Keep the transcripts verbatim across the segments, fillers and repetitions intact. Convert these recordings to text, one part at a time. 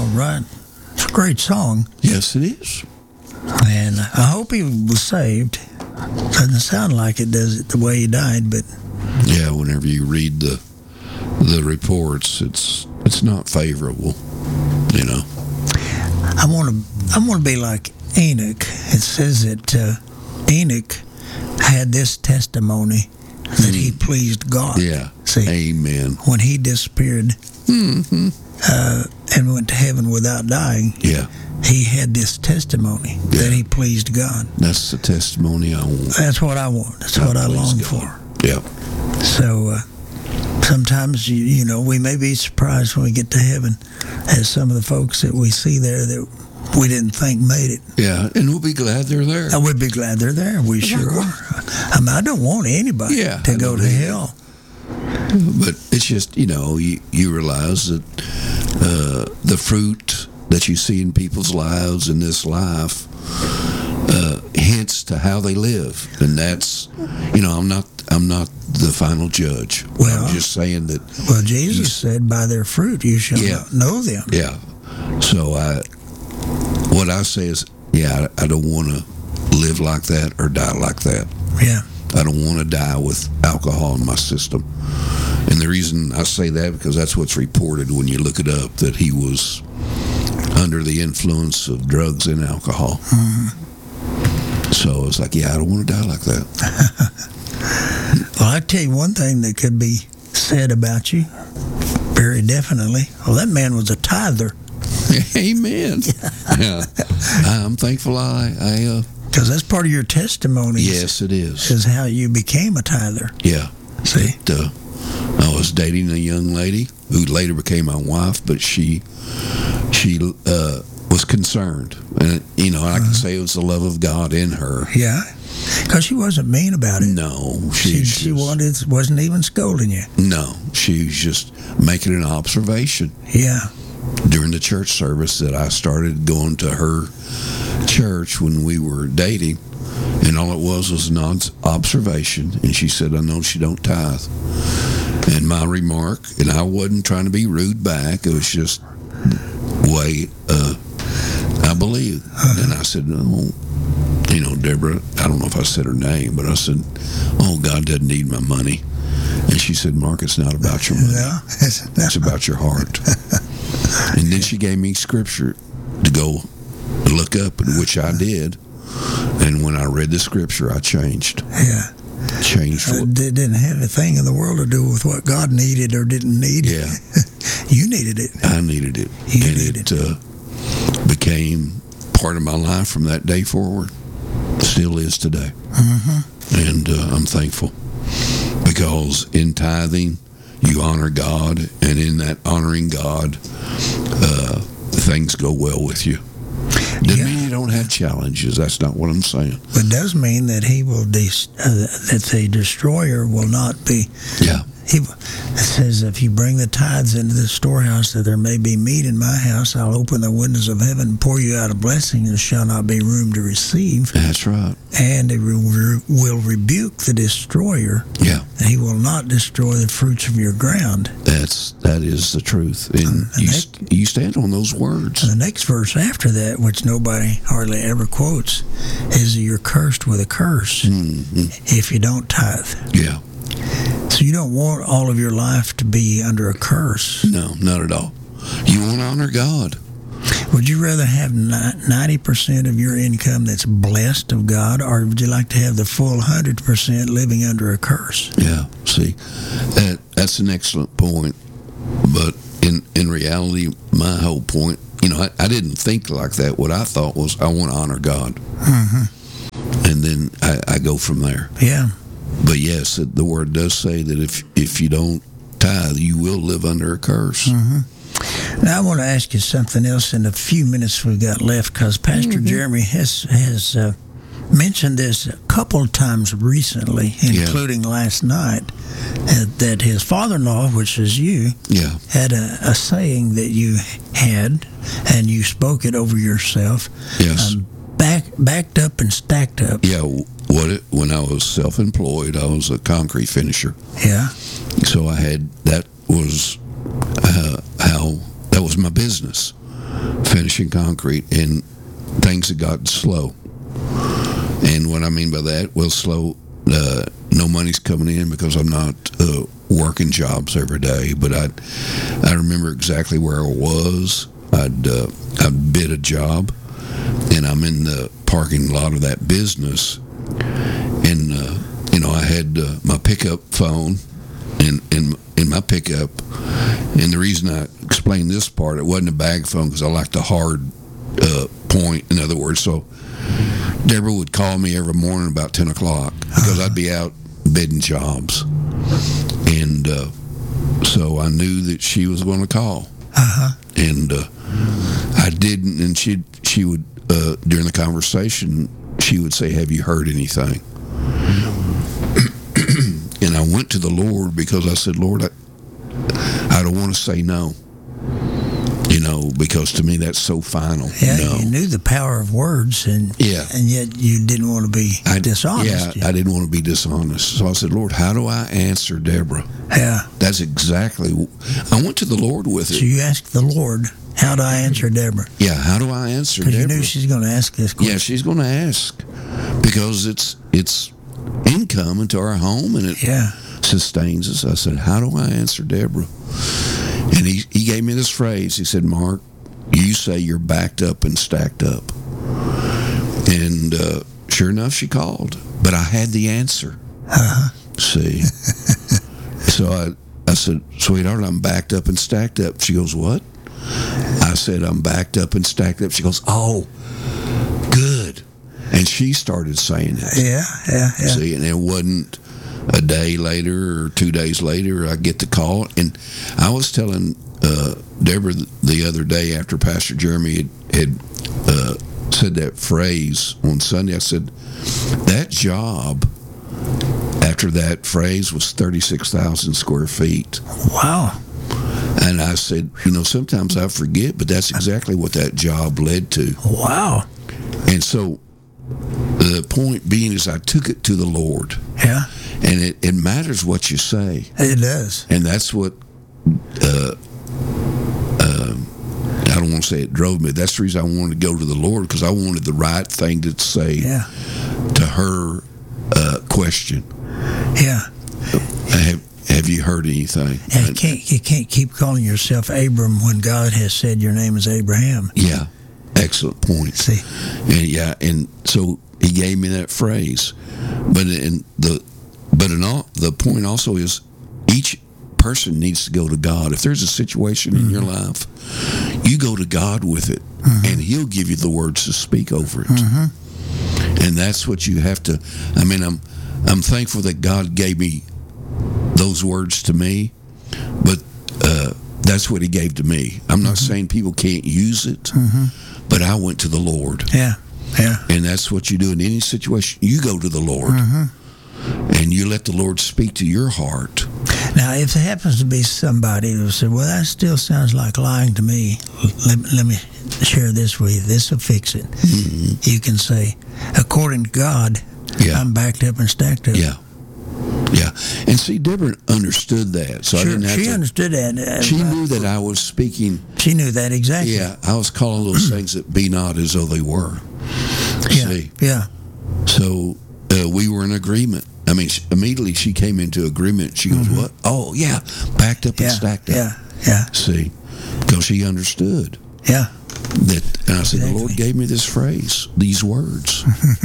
right. It's a great song. Yes, it is. And I hope he was saved. Doesn't sound like it, does it, the way he died, but... Yeah, whenever you read the the reports, it's it's not favorable, you know. I want to I want to be like Enoch. It says that uh, Enoch had this testimony that he pleased God. Yeah. See, Amen. when he disappeared Mm-hmm. uh, and went to heaven without dying, Yeah. he had this testimony Yeah. that he pleased God. That's the testimony I want. That's what I want. That's what I please long God. for. Yeah. So uh, sometimes, you, you know, we may be surprised when we get to heaven at some of the folks that we see there that we didn't think made it. Yeah, and we'll be glad they're there. I would be glad they're there. We sure are. I mean, I don't want anybody Yeah, to I go don't to either. hell. But it's just, you know, you, you realize that uh, the fruit that you see in people's lives in this life uh, hints to how they live. And that's, you know, I'm not I'm not the final judge. Well, I'm just saying that, Well, Jesus said, by their fruit you shall Yeah. know them. yeah. So I, what I say is, yeah, I, I don't want to live like that or die like that. Yeah. I don't want to die with alcohol in my system. And the reason I say that, because that's what's reported when you look it up, that he was under the influence of drugs and alcohol. Mm-hmm. So it's like, yeah, I don't want to die like that. Well, I tell you one thing that could be said about you, very definitely. Well, that man was a tither. Amen. Yeah. I'm thankful I, I uh, Because that's part of your testimony. yes, it is. Is how you became a tither. Yeah. See? But, uh, I was dating a young lady who later became my wife, but she she uh, was concerned. And, you know, I can say it was the love of God in her. Yeah. Because she wasn't mean about it. No, She, she's she just- wanted, wasn't even scolding you. No, she was just making an observation Yeah. during the church service that I started going to her church when we were dating, and all it was was an ob- observation. And she said, "I know she don't tithe." And my remark, and I wasn't trying to be rude back. It was just the way uh, I believe. And I said, "Oh, you know, Deborah." I don't know if I said her name, but I said, "Oh, God doesn't need my money." And she said, "Mark, it's not about your money. No. It's about your heart." And then she gave me scripture to go look up, which I did. And when I read the scripture, I changed. Yeah. Changed. It What, didn't have a thing in the world to do with what God needed or didn't need. yeah, You needed it. I needed it. You and needed it uh, became part of my life from that day forward. Still is today. Mm-hmm. And uh, I'm thankful. Because in tithing, you honor God, and in that honoring God, uh, things go well with you. Doesn't Yeah. mean you don't have challenges. That's not what I'm saying. But it does mean that he will, de- uh, that the destroyer will not be. Yeah. He, it says, if you bring the tithes into the storehouse, that there may be meat in my house, I'll open the windows of heaven and pour you out a blessing, and there shall not be room to receive. That's right. And he re- will rebuke the destroyer, Yeah. and he will not destroy the fruits of your ground. That's that is the truth, and And you that- st- you stand on those words. And the next verse after that, which nobody hardly ever quotes, is you're cursed with a curse Mhm. if you don't tithe. Yeah. So you don't want all of your life to be under a curse. No, not at all. You want to honor God. Would you rather have ninety percent of your income that's blessed of God, or would you like to have the full one hundred percent living under a curse? Yeah. See, that that's an excellent point. But in in reality, my whole point, you know, I, I didn't think like that. What I thought was, I want to honor God, Mm-hmm. and then I, I go from there. Yeah. But yes, the word does say that if if you don't tithe, you will live under a curse. Mm-hmm. Now I want to ask you something else in the few minutes we've got left, because Pastor Mm-hmm. Jeremy has has uh, mentioned this a couple of times recently, including last night, uh, that his father-in-law, which is you, Yeah. had a, a saying that you had, and you spoke it over yourself. Yes. Um, back, backed up and stacked up. Yeah. What it, when I was self-employed, I was a concrete finisher. Yeah. So I had, that was uh, how, that was my business. finishing concrete, and things had gotten slow. And what I mean by that, well, slow, uh, no money's coming in because I'm not uh, working jobs every day. But I I remember exactly where I was. I'd, uh, I'd bid a job, and I'm in the parking lot of that business. And, uh, you know, I had uh, my pickup phone in, in, in my pickup. And the reason I explained this part, it wasn't a bag phone because I like the hard uh, point, in other words. So Deborah would call me every morning about ten o'clock because I'd be out bidding jobs. And uh, so I knew that she was going to call. Uh-huh. And uh, I didn't, and she she would, uh, during the conversation, she would say, "Have you heard anything?" And I went to the Lord because I said, "Lord, I, I don't want to say no, you know, because to me that's so final." Yeah, no. you knew the power of words, and Yeah. and yet you didn't want to be I, dishonest. Yeah, I didn't want to be dishonest. So I said, "Lord, how do I answer Deborah?" Yeah. That's exactly, I went to the Lord with So it. you asked the Lord, how do I answer Deborah? Yeah, how do I answer Because you Deborah? knew she's going to ask this question. Yeah, she's going to ask because it's it's income into our home and it Yeah. sustains us. I said, how do I answer Deborah? And he, he gave me this phrase. He said, "Mark, you say you're backed up and stacked up." And uh, sure enough, she called. But I had the answer. Uh-huh. See? So I, I said, "Sweetheart, I'm backed up and stacked up." She goes, "What?" I said, "I'm backed up and stacked up." She goes, "Oh, good." And she started saying it. Yeah, yeah, yeah. See, and it wasn't a day later or two days later, I get the call. And I was telling uh, Deborah the other day after Pastor Jeremy had, had uh, said that phrase on Sunday, I said, that job after that phrase was thirty-six thousand square feet. Wow. And I said, you know, sometimes I forget, but that's exactly what that job led to. Wow. And so the point being is I took it to the Lord. Yeah, And it, it matters what you say. it does. And that's what, uh, uh, I don't want to say it drove me. That's the reason I wanted to go to the Lord, because I wanted the right thing to say Yeah, to her uh, question. yeah. Have, have you heard anything? And you can't, you can't keep calling yourself Abram when God has said your name is Abraham. Yeah, excellent point. See, And yeah, and so he gave me that phrase. But in the but in all, the point also is each person needs to go to God. If there's a situation in mm-hmm. your life, you go to God with it, mm-hmm. and He'll give you the words to speak over it. Mm-hmm. And that's what you have to. I mean, I'm I'm thankful that God gave me those words to me, but uh, that's what He gave to me. I'm not mm-hmm. saying people can't use it, mm-hmm. but I went to the Lord. Yeah, yeah. And that's what you do in any situation. You go to the Lord, mm-hmm. and you let the Lord speak to your heart. Now, if it happens to be somebody who said, well, that still sounds like lying to me, let, let me share this with you. This will fix it. Mm-hmm. You can say, according to God, yeah. I'm backed up and stacked up. Yeah. Yeah. And see, Deborah understood that. So sure, I didn't have she to, understood that. She knew that I was speaking. She knew that exactly. Yeah. I was calling those things that be not as though they were. Yeah. See? Yeah. So uh, we were in agreement. I mean, she, immediately she came into agreement. She goes, mm-hmm. what? Oh, yeah. Backed up and yeah. stacked up. Yeah. Yeah. See? Because she understood. Yeah. That, and I said, exactly. the Lord gave me this phrase, these words.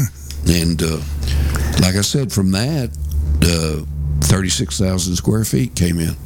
And uh, like I said, from that, uh, thirty-six thousand square feet came in.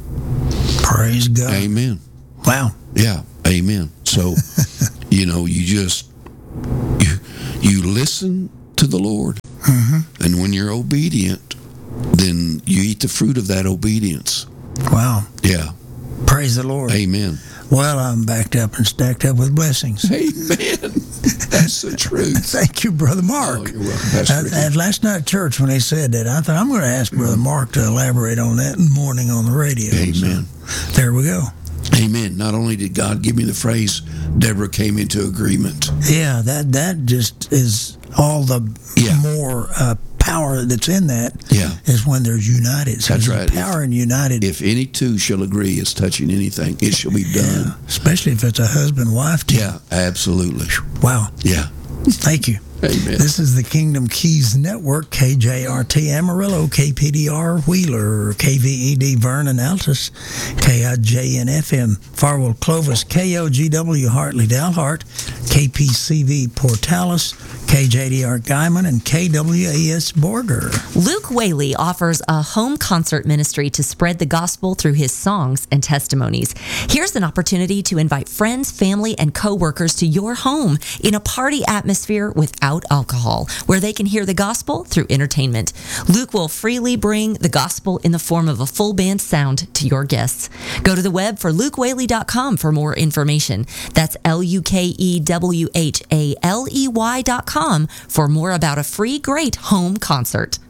Praise God. Amen. Wow. Yeah. Amen. So, you know, you just, you, you listen to the Lord. Mm-hmm. And when you're obedient, then you eat the fruit of that obedience. Wow. Yeah. Praise the Lord. Amen. Well, I'm backed up and stacked up with blessings. Amen. That's the truth. Thank you, Brother Mark. Oh, you're welcome, Pastor Ricky. At last night at church, when he said that, I thought, I'm going to ask Brother Mark to elaborate on that in the morning on the radio. Amen. So, there we go. Amen. Not only did God give me the phrase, Deborah came into agreement. Yeah, that that just is all the yeah. more uh, power that's in that Yeah. is when they're united. So That's there's right. power in united. If any two shall agree as touching anything, it shall be done. Yeah, especially if it's a husband-wife team. Yeah, absolutely. Wow. Yeah. Thank you. Amen. This is the Kingdom Keys Network, K J R T Amarillo, K P D R Wheeler, K V E D Vernon Altus, K I J N F M Farwell Clovis, K O G W Hartley Dalhart, K P C V Portales, K J D R Guyman, and K W A S Borger. Luke Whaley offers a home concert ministry to spread the gospel through his songs and testimonies. Here's an opportunity to invite friends, family, and co-workers to your home in a party atmosphere without alcohol, where they can hear the gospel through entertainment. Luke will freely bring the gospel in the form of a full band sound to your guests. Go to the web for luke whaley dot com for more information. That's L U K E W H A L E Y dot com for more about a free great home concert.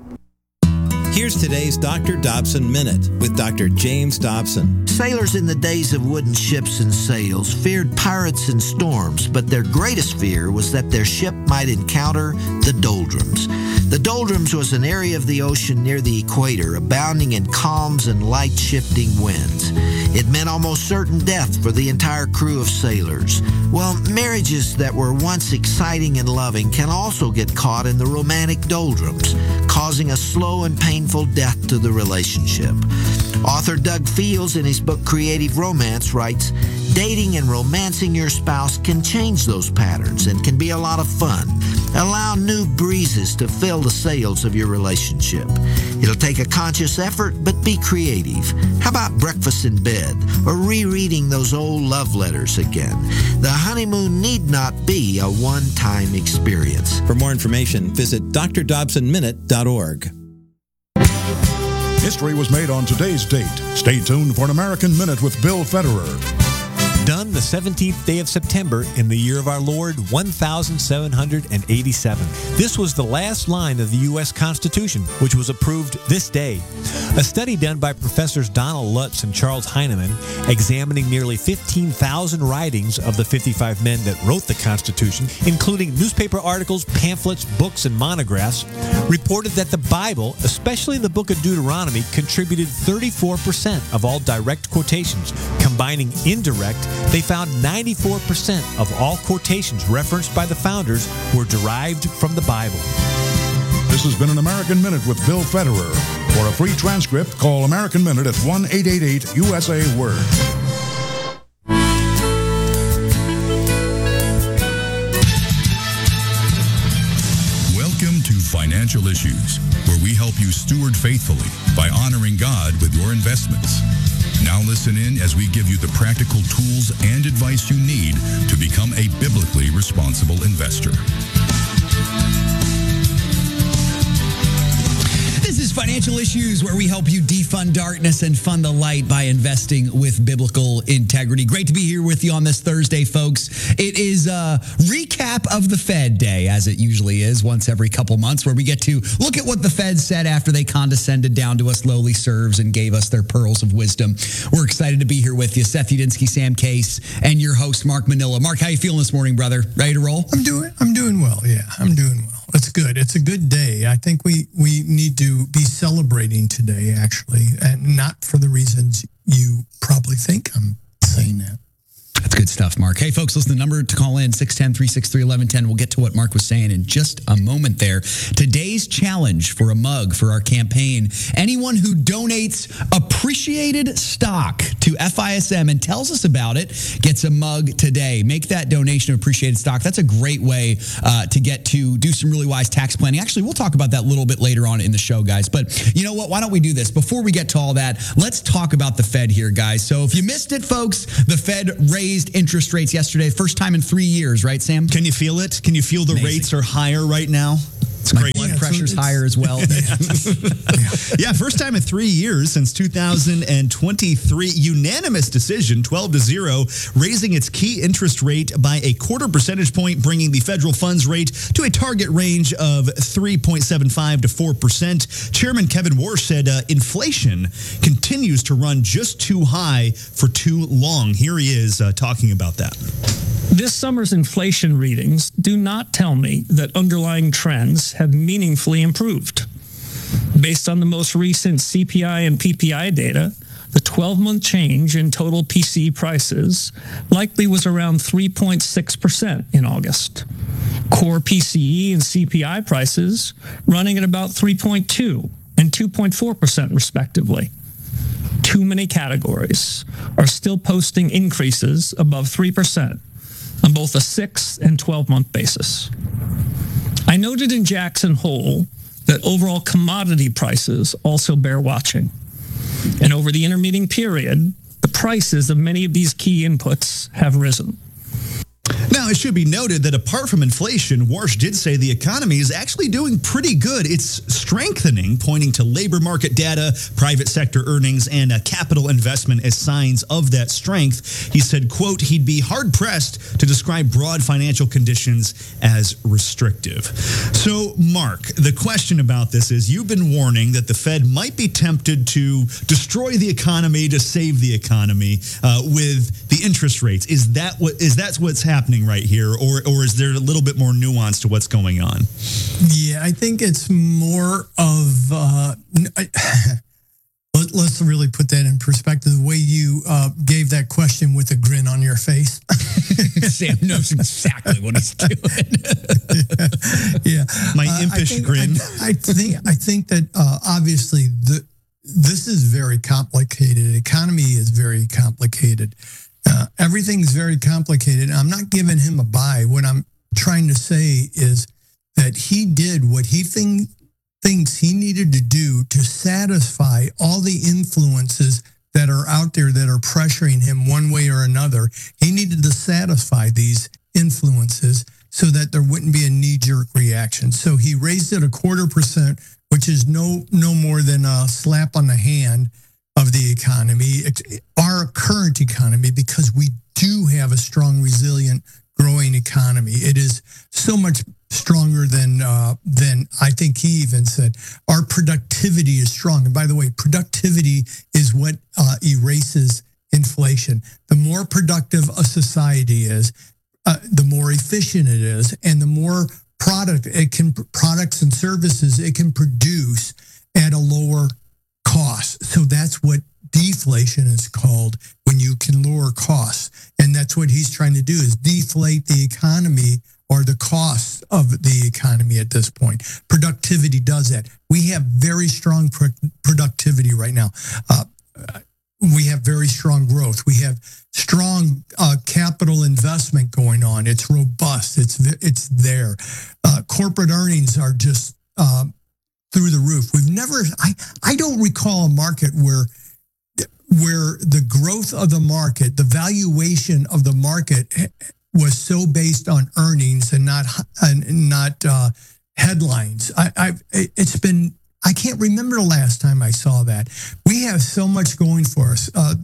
Here's today's Doctor Dobson Minute with Doctor James Dobson. Sailors in the days of wooden ships and sails feared pirates and storms, but their greatest fear was that their ship might encounter the doldrums. The doldrums was an area of the ocean near the equator, abounding in calms and light-shifting winds. It meant almost certain death for the entire crew of sailors. Well, marriages that were once exciting and loving can also get caught in the romantic doldrums, causing a slow and painful death to the relationship. Author Doug Fields, in his book Creative Romance, writes, "Dating and romancing your spouse can change those patterns and can be a lot of fun. Allow new breezes to fill the sails of your relationship. It'll take a conscious effort, but be creative. How about breakfast in bed or rereading those old love letters again? The honeymoon need not be a one-time experience." For more information, visit d r dobson minute dot org. History was made on today's date. Stay tuned for an American Minute with Bill Federer. Done the seventeenth day of September in the year of our Lord, one thousand seven hundred eighty-seven. This was the last line of the U S Constitution, which was approved this day. A study done by Professors Donald Lutz and Charles Heinemann, examining nearly fifteen thousand writings of the fifty-five men that wrote the Constitution, including newspaper articles, pamphlets, books, and monographs, reported that the Bible, especially the book of Deuteronomy, contributed thirty-four percent of all direct quotations. Combining indirect, they found ninety-four percent of all quotations referenced by the founders were derived from the Bible. This has been an American Minute with Bill Federer. For a free transcript, call American Minute at one eight eight eight U S A Word. Welcome to Financial Issues, where we help you steward faithfully by honoring God with your investments. Now listen in as we give you the practical tools and advice you need to become a biblically responsible investor. This is Financial Issues, where we help you defund darkness and fund the light by investing with biblical integrity. Great to be here with you on this Thursday, folks. It is a recap of the Fed Day, as it usually is once every couple months, where we get to look at what the Fed said after they condescended down to us lowly serves and gave us their pearls of wisdom. We're excited to be here with you. Seth Udinsky, Sam Case, and your host, Mark Manila. Mark, how you feeling this morning, brother? Ready to roll? I'm doing I'm doing well, yeah. I'm doing well. It's good. It's a good day. I think we, we need to be celebrating today, actually, and not for the reasons you probably think I'm saying that. That's good stuff, Mark. Hey, folks, listen, the number to call in, six one zero, three six three, one one one zero. We'll get to what Mark was saying in just a moment there. Today's challenge for a mug for our campaign, anyone who donates appreciated stock to F I S M and tells us about it gets a mug today. Make that donation of appreciated stock. That's a great way uh, to get to do some really wise tax planning. Actually, we'll talk about that a little bit later on in the show, guys. But you know what? Why don't we do this? Before we get to all that, let's talk about the Fed here, guys. So if you missed it, folks, the Fed raised interest rates yesterday, first time in three years, right, Sam? Can you feel it? Can you feel the Amazing. rates are higher right now? It's My great. blood Yeah, pressure's so it's- higher as well. Yeah, first time in three years since two thousand twenty-three. Unanimous decision, twelve to zero, raising its key interest rate by a quarter percentage point, bringing the federal funds rate to a target range of three point seven five to four percent. Chairman Kevin Warsh said uh, inflation continues to run just too high for too long. Here he is uh, talking about that. This summer's inflation readings do not tell me that underlying trends have meaningfully improved. Based on the most recent C P I and P P I data, the twelve-month change in total P C E prices likely was around three point six percent in August. Core P C E and C P I prices running at about three point two and two point four percent respectively. Too many categories are still posting increases above three percent on both a six and twelve-month basis. I noted in Jackson Hole that overall commodity prices also bear watching. And over the intermeeting period, the prices of many of these key inputs have risen. Now, it should be noted that apart from inflation, Warsh did say the economy is actually doing pretty good. It's strengthening, pointing to labor market data, private sector earnings, and uh, capital investment as signs of that strength. He said, quote, he'd be hard-pressed to describe broad financial conditions as restrictive. So, Mark, the question about this is you've been warning that the Fed might be tempted to destroy the economy to save the economy uh, with the interest rates. Is that what is that what's happening right here, or or is there a little bit more nuance to what's going on? Yeah, I think it's more of uh, let, let's really put that in perspective. The way you uh, gave that question with a grin on your face. Sam knows exactly what he's doing. yeah, my uh, impish I think, grin. I, I think I think that uh, obviously the this is very complicated. The economy is very complicated. Uh, everything's very complicated. I'm not giving him a buy. What I'm trying to say is that he did what he think, thinks he needed to do to satisfy all the influences that are out there that are pressuring him one way or another. He needed to satisfy these influences so that there wouldn't be a knee-jerk reaction. So he raised it a quarter percent, which is no no more than a slap on the hand of the economy, our current economy, because we do have a strong, resilient, growing economy. It is so much stronger than uh, than I think he even said. Our productivity is strong. And by the way, productivity is what uh, erases inflation. The more productive a society is, uh, the more efficient it is, and the more product it can products and services it can produce at a lower cost. So that's what deflation is called, when you can lower costs. And that's what he's trying to do, is deflate the economy or the costs of the economy at this point. Productivity does that. We have very strong pro- productivity right now. Uh, we have very strong growth. We have strong uh, capital investment going on. It's robust. It's it's there. Uh, corporate earnings are just uh, through the roof. We've never, I, I don't recall a market where where the growth of the market, the valuation of the market was so based on earnings and not and not uh, headlines. I, I've it's been I can't remember the last time I saw that. We have so much going for us. Uh,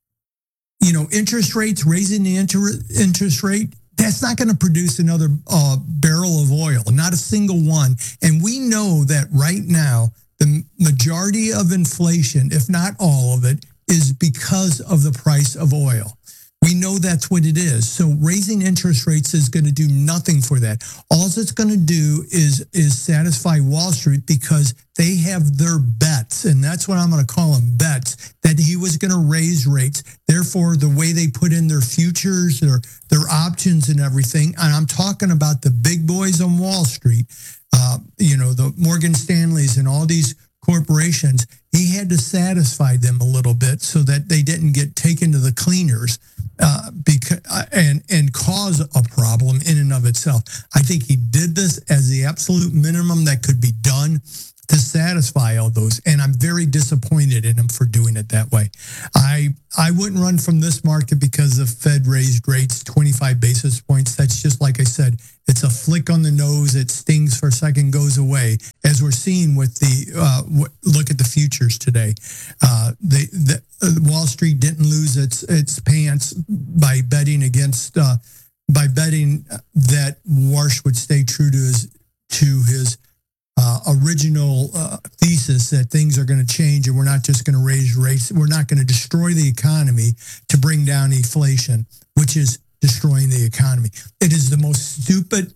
you know, interest rates, raising the inter- interest rate, that's not going to produce another uh, barrel of oil, not a single one. And we know that right now, the majority of inflation, if not all of it, is because of the price of oil. We know that's what it is. So raising interest rates is going to do nothing for that. All it's going to do is, is satisfy Wall Street, because they have their bets, and that's what I'm going to call them, bets, that he was going to raise rates. Therefore, the way they put in their futures, their, their options and everything, and I'm talking about the big boys on Wall Street, uh, you know, the Morgan Stanleys and all these corporations, he had to satisfy them a little bit so that they didn't get taken to the cleaners uh, because, uh, and, and cause a problem in and of itself. I think he did this as the absolute minimum that could be done to satisfy all those. And I'm very disappointed in him for doing it that way. I I wouldn't run from this market because the Fed raised rates twenty-five basis points. That's just, like I said, it's a flick on the nose. It stings for a second, goes away. As we're seeing with the, uh, w- look at the futures today. Uh, they, the, uh, Wall Street didn't lose its its pants by betting against, uh, by betting that Warsh would stay true to his, to his Uh, original uh, thesis that things are going to change and we're not just going to raise rates. We're not going to destroy the economy to bring down inflation, which is destroying the economy. It is the most stupid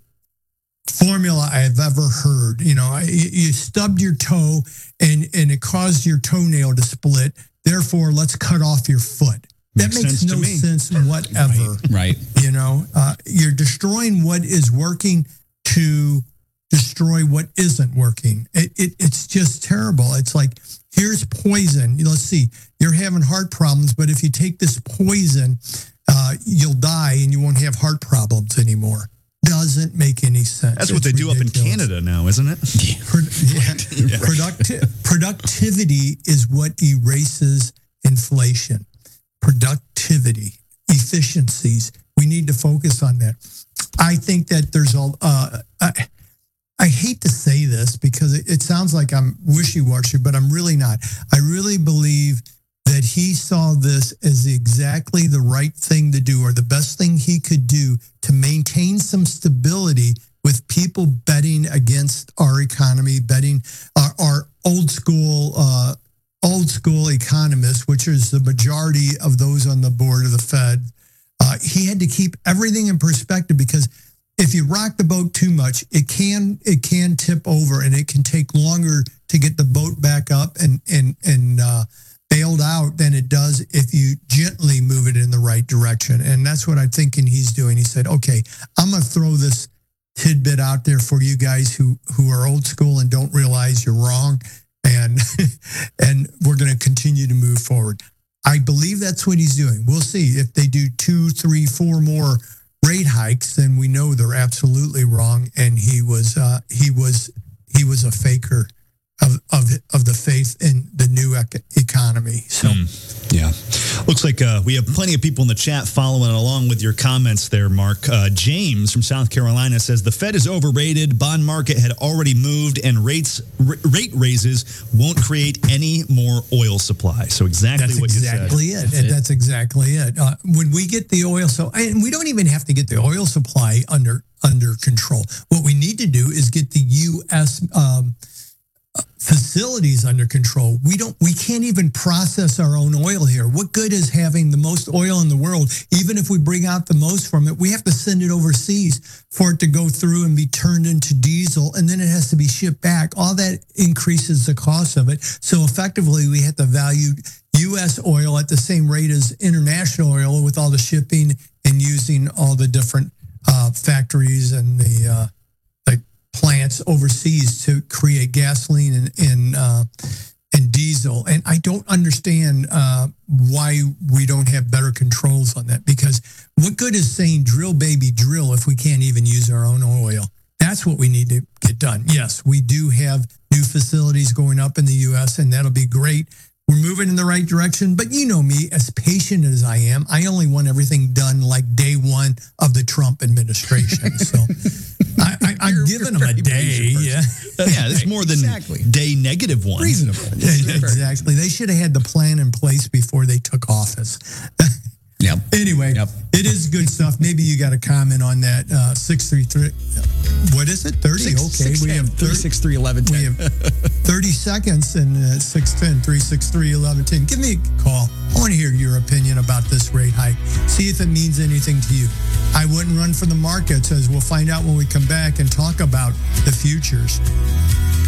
formula I have ever heard. You know, you, you stubbed your toe and, and it caused your toenail to split. Therefore, let's cut off your foot. That makes, makes no sense whatever. Right. right. You know, uh, you're destroying what is working to destroy what isn't working. It, it, it's just terrible. It's like, here's poison. Let's see, you're having heart problems, but if you take this poison, uh, you'll die and you won't have heart problems anymore. Doesn't make any sense. That's what it's they ridiculous. do up in Canada now, isn't it? Pro- yeah. yeah. Producti- productivity is what erases inflation. Productivity, efficiencies. We need to focus on that. I think that there's a, uh, I, I hate to say this because it, it sounds like I'm wishy-washy, but I'm really not. I really believe that he saw this as exactly the right thing to do, or the best thing he could do to maintain some stability with people betting against our economy, betting our, our old school uh, old school economists, which is the majority of those on the board of the Fed. Uh, he had to keep everything in perspective, because if you rock the boat too much, it can it can tip over, and it can take longer to get the boat back up and and and uh, bailed out than it does if you gently move it in the right direction. And that's what I'm thinking he's doing. He said, okay, I'm going to throw this tidbit out there for you guys who, who are old school and don't realize you're wrong. And, and we're going to continue to move forward. I believe that's what he's doing. We'll see if they do two, three, four more rate hikes, then we know they're absolutely wrong. And he was, uh, he was, he was a faker of of of the faith in the new ec- economy. So, mm, yeah, looks like uh, we have plenty of people in the chat following along with your comments there, Mark. Uh, James from South Carolina says the Fed is overrated. Bond market had already moved, and rates r- rate raises won't create any more oil supply. So exactly that's what exactly you said. It. That's, it. that's exactly it. Uh, when we get the oil, so and we don't even have to get the oil supply under under control. What we need to do is get the U S Um, facilities under control. We don't, we can't even process our own oil here. What good is having the most oil in the world? Even if we bring out the most from it, we have to send it overseas for it to go through and be turned into diesel, and then it has to be shipped back. All that increases the cost of it. So effectively, we have to value U S oil at the same rate as international oil, with all the shipping and using all the different uh, factories and the uh, plants overseas to create gasoline and and, uh, and diesel. And I don't understand uh, why we don't have better controls on that, because what good is saying drill, baby, drill if we can't even use our own oil? That's what we need to get done. Yes, we do have new facilities going up in the U S, and that'll be great. We're moving in the right direction, but you know me, as patient as I am, I only want everything done like day one of the Trump administration. So I, I, I'm giving them a day. Yeah, yeah, it's more than exactly. day negative one. Reasonable. Yeah, exactly. They should have had the plan in place before they took office. Yep. Anyway, yep. It is good stuff. Maybe you got a comment on that. Uh, six three three. What is it? thirty. Six, okay. Six, we have three six three eleven ten. We have thirty seconds and uh, six ten three six three eleven ten. Give me a call. I want to hear your opinion about this rate hike. See if it means anything to you. I wouldn't run for the markets, as we'll find out when we come back and talk about the futures.